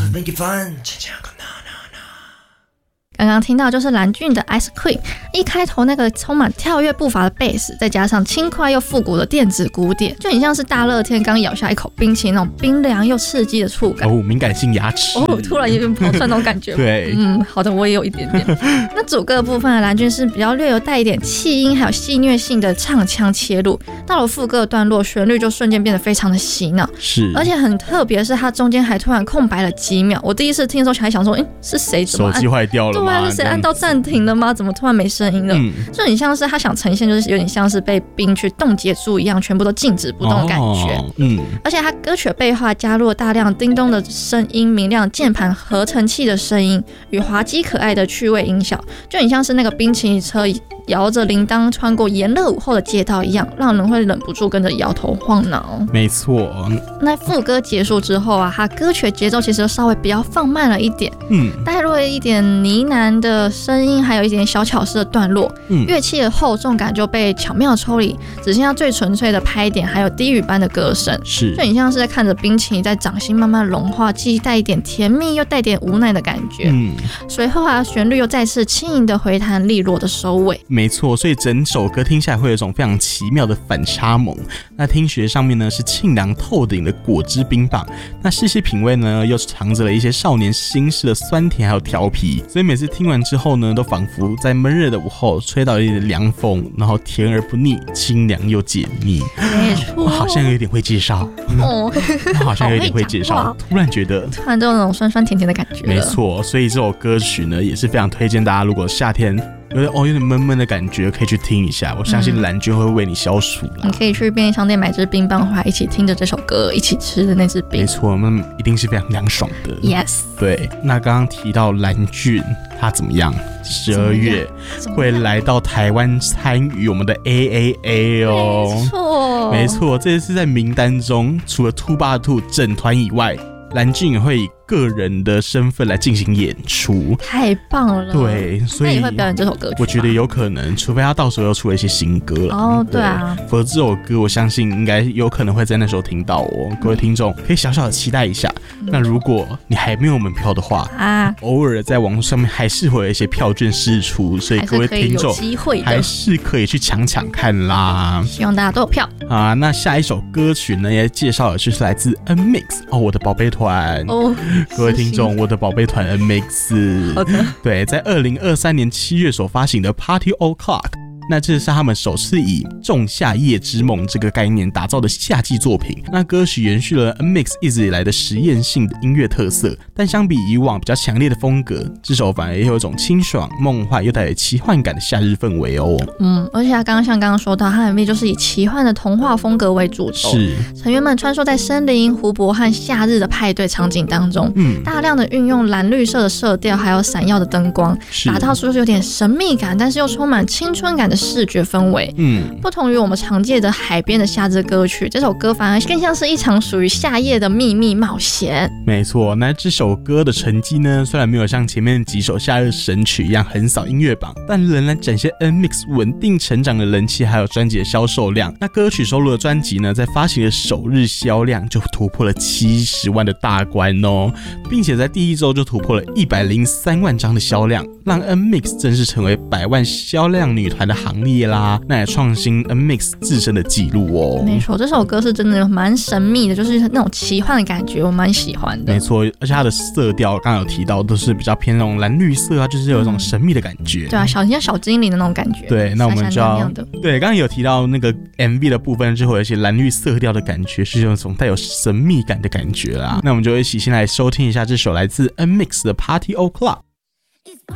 make it fun。 刚刚听到就是蓝俊的 Ice Cream， 一开头那个充满跳跃步伐的贝斯，再加上轻快又复古的电子鼓点，就很像是大热天刚咬下一口冰淇淋那种冰凉又刺激的触感。 敏感性牙齿。 突然有点跑出来那种感觉。 对， 好的，我也有一点点。那主歌的部分的蓝俊是比较略有带一点气音还有戏谑性的唱腔切入，到了副歌的段落，旋律就瞬间变得非常的洗脑。 是， 而且很特别是它中间还突然空白了几秒，我第一次听的时候还想说，是谁怎么手机坏掉了吗？ 对啊，是谁按到暂停了吗？怎么突然没声音了？就很像是他想呈现，就是有点像是被冰去冻结住一样，全部都静止不动的感觉。而且他歌曲的背后加入了大量叮咚的声音、明亮键盘合成器的声音与滑稽可爱的趣味音效，就很像是那个冰淇淋车摇着铃铛穿过炎热午后的街道一样，让人会忍不住跟着摇头晃脑。 没错。 那副歌结束之后啊，他歌曲的节奏其实稍微比较放慢了一点，带入了一点呢喃的声音，还有一点小巧思的段落，乐器的厚重感就被巧妙抽离，只剩下最纯粹的拍点，还有低语般的歌声， 是， 就很像是在看着冰淇淋在掌心慢慢融化，既带一点甜蜜又带点无奈的感觉。随后啊，旋律又再次轻盈的回弹，利落的收尾。 没错，所以整首歌听下来会有一种非常奇妙的反差萌。那听学上面呢是沁凉透顶的果汁冰棒，那细细品味呢又藏着了一些少年心事的酸甜还有调皮，所以每次听完之后呢，都仿佛在闷热的午后吹到一点凉风，然后甜而不腻，清凉又解腻。 没错， 我好像有点会介绍，我好像有点会介绍，突然觉得突然就有那种酸酸甜甜的感觉。 没错，所以这首歌曲呢也是非常推荐大家，如果夏天有点闷闷的感觉，可以去听一下。我相信蓝俊会为你消暑啦。 你可以去便利商店买支冰棒回来，一起听着这首歌，一起吃的那支冰。 没错，那一定是非常凉爽的。 Yes。 对，那刚刚提到蓝俊，他怎么样？12月会来到台湾参与我们的 AAA 哦。没错，这次在名单中，除了282整团以外，蓝俊也会以个人的身份来进行演出， 太棒了。 对，所以他也会表演这首歌曲。 我觉得有可能，除非他到时候又出了一些新歌了。 对啊， 否则这首歌我相信应该有可能会在那时候听到哦。各位听众可以小小的期待一下。那如果你还没有门票的话偶尔在网络上面还是会有一些票券释出，所以各位听众还是可以去抢看啦。 希望大家都有票啊。那下一首歌曲呢，也介绍的就是来自 NMIX 我的宝贝团各位听众，我的宝贝团 NMIX， 好的， 对，在2023年7月所发行的 Party O'Clock， 那这是他们首次以仲夏夜之梦这个概念打造的夏季作品。那歌曲延续了 NMIX 一直以来的实验性的音乐特色，但相比以往比较强烈的风格，这首反而也有一种清爽、梦幻又带有奇幻感的夏日氛围哦。 而且他像刚刚说到，他 MV 就是以奇幻的童话风格为主轴， 是成员们穿梭在森林、湖泊和夏日的派对场景当中，大量的运用蓝绿色的色调，还有闪耀的灯光，打造出有点神秘感，但是又充满青春感的视觉氛围。不同于我们常见的海边的夏日歌曲，这首歌反而更像是一场属于夏夜的秘密冒险。 没错，那这首歌的成绩呢，虽然没有像前面几首夏日神曲一样横扫音乐榜，但仍然展现 NMIX 稳定成长的人气，还有专辑的销售量。那歌曲收录的专辑呢，在发行的首日销量就突破了70万的大关哦，并且在第一周就突破了103万张的销量，让 NMIX 正式成为100万销量女团的行列啦。那也创新 NMIX 自身的纪录哦。 没错，这首歌是真的蛮神秘的，就是那种奇幻的感觉，我蛮喜欢的。 没错，而且它的色调刚刚有提到，都是比较偏那种蓝绿色啊，就是有一种神秘的感觉。 对啊，像小精灵的那种感觉。 对，那我们就要对刚刚有提到那个 MV 的部分，就会有一些蓝绿色调的感觉，是有一种带有神秘感的感觉啦。那我们就一起先来收听一下这首来自 NMIX 的 Party O'Clock。